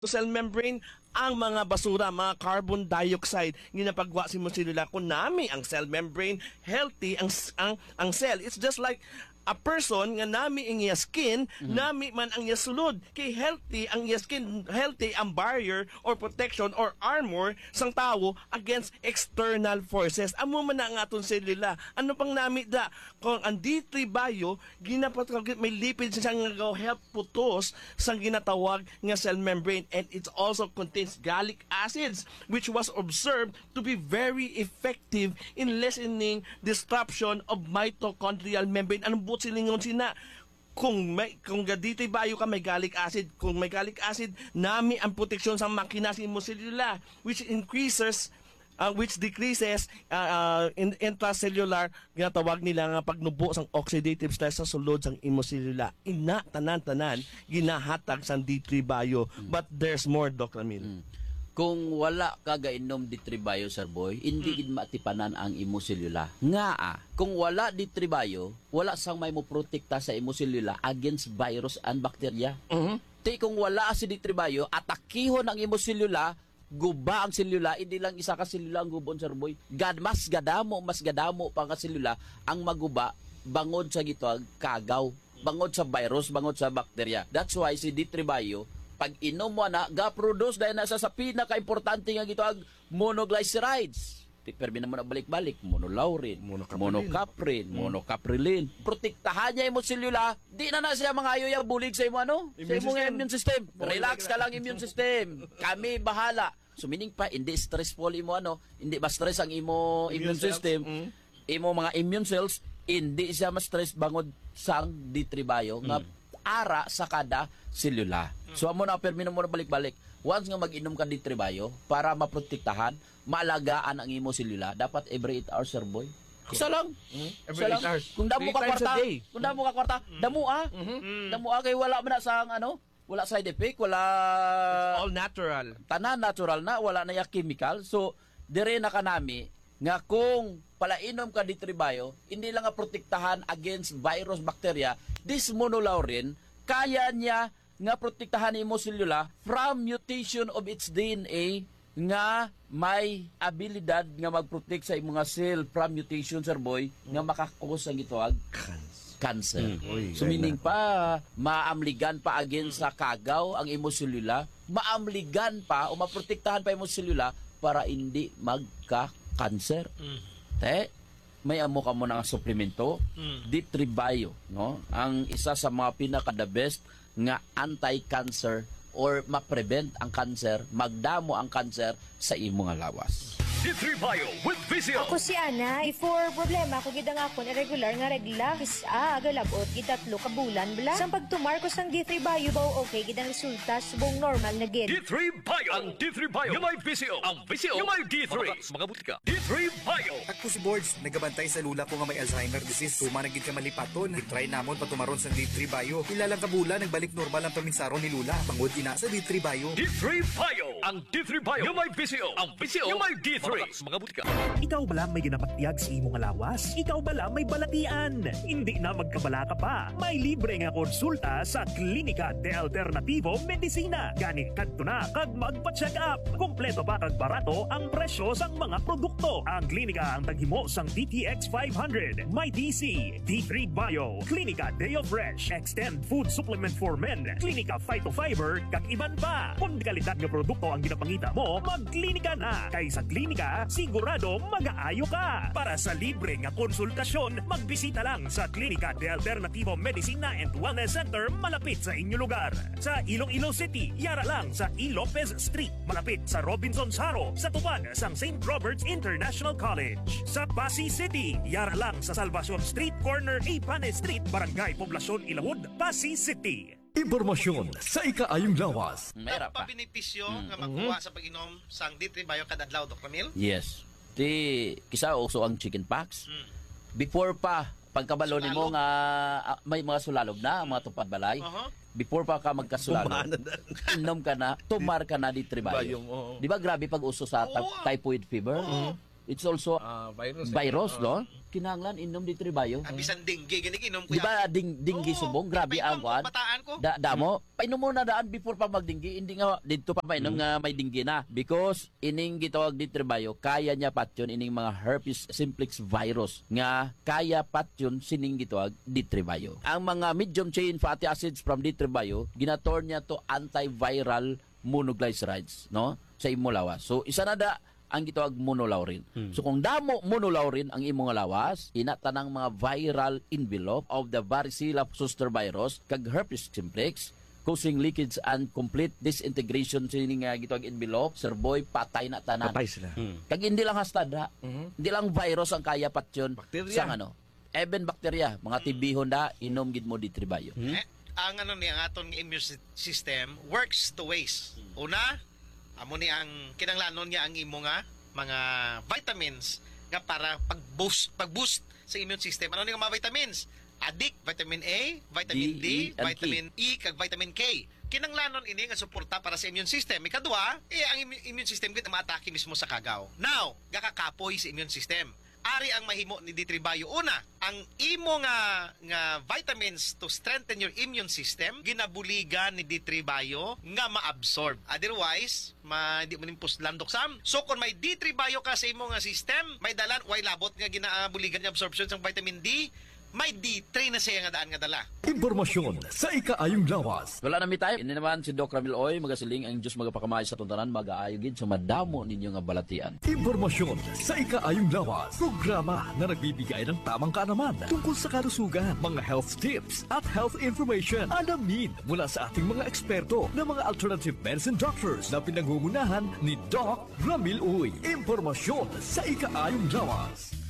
cell membrane ang mga basura, mga carbon dioxide ginapagwa si mo sila kung nami ang cell membrane healthy ang cell. It's just like a person nga nami ang iya skin, nami man ang iya sulod. Kay healthy ang iya skin, healthy ang barrier or protection or armor sang tao against external forces. Amo man na ang aton selula. Ano pang nami da? Kung ang D3 bio, ginapatawag may lipids siya nga help putos sang ginatawag nga cell membrane, and it also contains gallic acids which was observed to be very effective in lessening disruption of mitochondrial membrane. Anong buot silingon sina? Kung gadito'y bayo ka may gallic acid, kung may gallic acid, nami ang proteksyon sa makina mo selula, which decreases intracellular ginatawag nila nga pagnubo sang oxidative stress sa sulod sang imoselula. Ina tanan-tanan ginahatag sang D3 bio, but there's more, Dr. Emil. Kung wala ka gainom D3 bio, Sir Boy, hindi gid matipanan ang imoselula. Kung wala D3 bio, wala sang may mo protekta sa imoselula against virus and bacteria. Ti kung wala si D3 bio, atakihon ang imoselula, guba ang selula, hindi lang isa ka selula ang gubon, Sir Boy. Mas gadamo pa ka selula ang maguba bangod sa gitwag kagaw, bangod sa virus, bangod sa bacteria. That's why si D3 bio, pag inom mo na, ga-produce dahil nasa sa pinaka-importante nga gitwag monoglycerides. Permi na mo na balik-balik, monolaurin, monocaprilin. Protektahan niya yung selula, di na siya mga ayoy bulig sa imo sa imong immune system. Relax ka lang immune system. Kami bahala. So meaning pa, hindi stressful imo hindi ba stress ang imo immune system, imo mga immune cells, hindi siya ma-stress bangod sang D3 bio nga ara sa kada selula. So amo na permi na mo na balik-balik. Once nga mag-inom ka D3 bio para maprotektahan, maalagaan ang imo selula, dapat every 8 hours, Sir Boy. Isa lang. Every 8 hours. Kung damo ka kwarta, damo kay wala man na sang wala side effect, wala. It's all natural. Tanan natural na, wala na ya chemical. So dire na kanami nga kung palainom ka D3 bio, hindi lang nga protektahan against virus, bacteria, this monolaurin kaya niya nga protektahan imo selula from mutation of its DNA nga may abilidad nga magprotect sa imong cell from mutation, Sir Boy, nga makakos ang gitawag cancer. So meaning pa, maamligan pa against sa kagaw ang imo selula, maamligan pa o maprotektahan pa imo selula para hindi magka-cancer. May amo ka mo ng suplemento, D3 bio, ang isa sa mga pinaka-the best nga anti-cancer or ma-prevent ang cancer, magdamo ang cancer sa imong lawas. D3 Bio with Vizio. Ako si Ana, before problema ako gidang akon irregular nga regla, agalabot gitatlo ka bulan bla. Sang pagtumar ko sang D3 Bio baw okay gidang resulta subong normal na gid. D3 Bio. Ang D3 Bio yung may Vizio. Ang Vizio yung may D3. Mga butika. D3 Bio. Ako si Boards, nagabantay sa lula ko nga may Alzheimer disease. Tumanagid ka malipaton. I-try namon patumaron sa D3 Bio. Ilalang kabula, nagbalik normal ang paminsaron ni Lula. Pangod ina sa D3 Bio. D3 Bio. Ang D3 Bio yung may Vizio. Ang Vizio yung may D3. Mga butika. Ikaw ba lang may ginapatiyag sa imong lawas? Ikaw ba lang may balatian? Hindi na magkabala ka pa. May libre nga konsulta sa Klinika de Alternativo Medicina. Gani kadto na kag magpa-check up. Kompleto pa kag barato ang presyo sang mga produkto. Ang klinika ang taghimo sang DTX 500, may DC, D3 Bio, Klinika Deo Fresh, Extend Food Supplement for Men, Klinika Phytofiber, kag iban pa. Kung kalidad nga produkto ang ginapangita mo, magklinika na. Kay sa klinika, sigurado mag-aayo ka. Para sa libre nga konsultasyon, magbisita lang sa Klinika de Alternativo Medicina and Wellness Center malapit sa inyong lugar. Sa Iloilo City, yara lang sa E. Lopez Street, malapit sa Robinson Saro, sa tupad sang St. Robert's International College. Sa Pasig City, yara lang sa Salvacion Street, corner Ipane Street, Barangay Poblacion Ilawod, Pasig City. Impormasyon sa ikaayong lawas. Meron pa. Pabinipisyo nga makuha sa pag-inom sang D3 Bio kada adlaw, Dr. Emil? Yes. Kisa also ang chicken pox. Before pa, pagkabalo nimo nga may mga sulalog na, mga tupad balay. Before pa ka magkasulalog, inom ka na, tumar ka na D3 Bio. Di ba grabe pag uso sa typhoid fever? it's also virus, no? Kinahanglan inom D3 Bio. Ang bisan dinggi gani inom ko. Di ba dinggi subong? Grabe ang kuan. Bataan ko. Damo, painom mo na daan before pa magdinggi, hindi nga dito pa mainom nga may dinggi na. Because ining gitawag D3 Bio, kaya niya patyon ining mga herpes simplex virus nga kaya patyon sining gitawag D3 Bio. Ang mga medium chain fatty acids from D3 Bio, ginaturn niya to antiviral monoglycerides, no? Sa imong lawas. So isa na da ang gitawag monolaurin. So kung damo monolaurin ang imong lawas, ina tanang mga viral envelope of the varicella zoster virus kag herpes simplex causing leakage and complete disintegration sa nga gitawag envelope, sir boy, patay na tanan. Patay sila. Kag hindi lang hasta hindi lang virus ang kaya patyon Bakterya. sa even bakterya, mga tibihon da inom gid mo D3 Bio. Ang ang aton nga immune system works two ways. Una, amo ni ang kinanglanon niya ang imo nga mga vitamins nga para pag-boost sa immune system. Ano ni nga mga vitamins? Adik, vitamin A, vitamin D, and vitamin E, kag vitamin K. Kinanglanon ini nga suporta para sa immune system. Ikadua, ang immune system gid maatake mismo sa kagaw. Now, gakakapoy sa immune system. Ari ang mahimo ni D3 Bio. Una, ang imo nga vitamins to strengthen your immune system, ginabuligan ni D3 Bio nga ma-absorb. Otherwise, di mo nimpos landok sam. So kung may D3 Bio ka sa imo nga system, may dalan, way labot nga ginabuligan yung absorption ng vitamin D, may D3 na siya nga daan nga dala. Impormasyon sa ikaayong lawas. Wala na mi tayo. Ini naman si Doc Ramil Oy, magasiling ang Diyos magapakamay sa tuntanan, mag-aayogid sa madamo ninyo nga balatian. Impormasyon sa ikaayong lawas. Programa na nagbibigay ng tamang kaalaman tungkol sa kalusugan, mga health tips at health information. Alamin mula sa ating mga eksperto na mga alternative medicine doctors na pinangungunahan ni Doc Ramil Oy. Impormasyon sa ikaayong lawas.